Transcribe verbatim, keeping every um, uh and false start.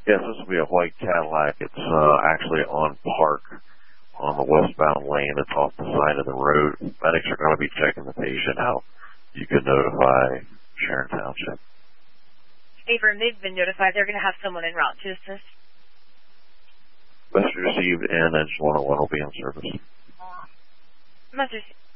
Yes, this will be a white Cadillac. It's uh, actually on park on the westbound lane. It's off the side of the road. Medics are going to be checking the patient out. You can notify Sharon Township. Affirm, they've been notified. They're going to have someone en route to assist. Message received, and Engine one oh one will be in service. Message